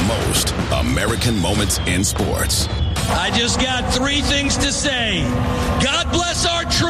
most American moments in sports. I just got three things to say. God bless our troops.